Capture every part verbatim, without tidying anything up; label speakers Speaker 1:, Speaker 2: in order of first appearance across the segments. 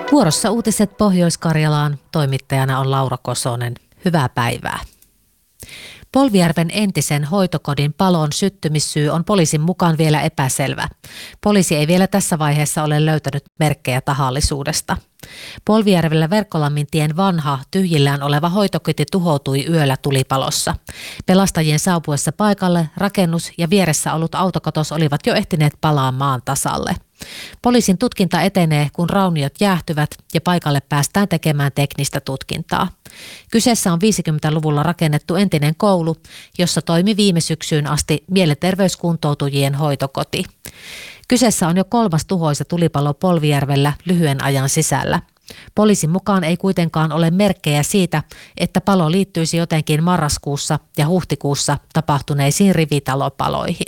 Speaker 1: Vuorossa uutiset Pohjois-Karjalaan. Toimittajana on Laura Kosonen. Hyvää päivää. Polvijärven entisen hoitokodin palon syttymissyy on poliisin mukaan vielä epäselvä. Poliisi ei vielä tässä vaiheessa ole löytänyt merkkejä tahallisuudesta. Polvijärvellä Verkkolammin vanha, tyhjillään oleva hoitokoti tuhoutui yöllä tulipalossa. Pelastajien saapuessa paikalle rakennus ja vieressä ollut autokatos olivat jo ehtineet palaa maan tasalle. Poliisin tutkinta etenee, kun rauniot jäähtyvät ja paikalle päästään tekemään teknistä tutkintaa. Kyseessä on viisikymmentäluvulla rakennettu entinen koulu, jossa toimi viime syksyyn asti mielenterveyskuntoutujien hoitokoti. Kyseessä on jo kolmas tuhoisa tulipalo Polvijärvellä lyhyen ajan sisällä. Poliisin mukaan ei kuitenkaan ole merkkejä siitä, että palo liittyisi jotenkin marraskuussa ja huhtikuussa tapahtuneisiin rivitalopaloihin.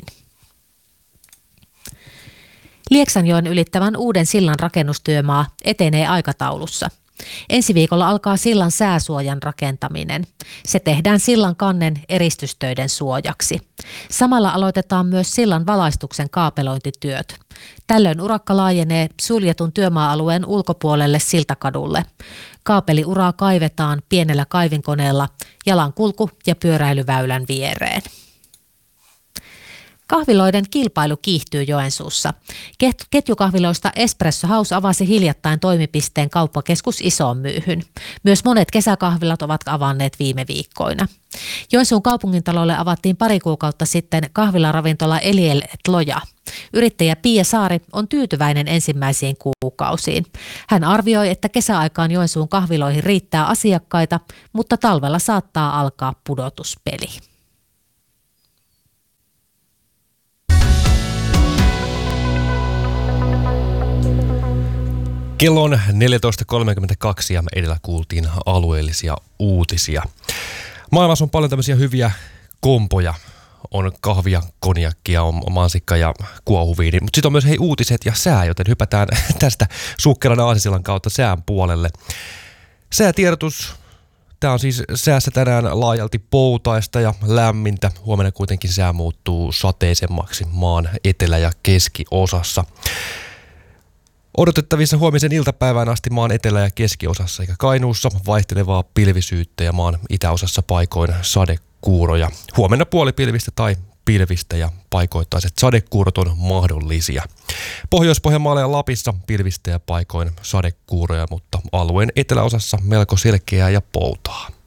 Speaker 1: Lieksanjoen ylittävän uuden sillan rakennustyömaa etenee aikataulussa. Ensi viikolla alkaa sillan sääsuojan rakentaminen. Se tehdään sillan kannen eristystöiden suojaksi. Samalla aloitetaan myös sillan valaistuksen kaapelointityöt. Tällöin urakka laajenee suljetun työmaa-alueen ulkopuolelle Siltakadulle. Kaapeliuraa kaivetaan pienellä kaivinkoneella jalankulku- ja pyöräilyväylän viereen. Kahviloiden kilpailu kiihtyy Joensuussa. Ketjukahviloista Espresso House avasi hiljattain toimipisteen kauppakeskus Isoon Myyhyn. Myös monet kesäkahvilat ovat avanneet viime viikkoina. Joensuun kaupungintalolle avattiin pari kuukautta sitten kahvilaravintola Eliel et Loja. Yrittäjä Pia Saari on tyytyväinen ensimmäisiin kuukausiin. Hän arvioi, että kesäaikaan Joensuun kahviloihin riittää asiakkaita, mutta talvella saattaa alkaa pudotuspeli.
Speaker 2: Kello on neljätoista kolmekymmentäkaksi ja edellä kuultiin alueellisia uutisia. Maailmassa on paljon tämmöisiä hyviä kompoja. On kahvia, konjakkia, on mansikka ja kuohuviini. Mutta sitten on myös hei uutiset ja sää, joten hypätään tästä sukkelan aasisillan kautta sään puolelle. Säätiedotus. Tämä on siis säässä tänään laajalti poutaista ja lämmintä. Huomenna kuitenkin sää muuttuu sateisemmaksi maan etelä- ja keskiosassa. Odotettavissa huomisen iltapäivään asti maan etelä- ja keskiosassa sekä Kainuussa vaihtelevaa pilvisyyttä ja maan itäosassa paikoin sadekuuroja. Huomenna puolipilvistä tai pilvistä ja paikoittaiset sadekuurot on mahdollisia. Pohjois-Pohjanmaalla ja Lapissa pilvistä ja paikoin sadekuuroja, mutta alueen eteläosassa melko selkeää ja poutaa.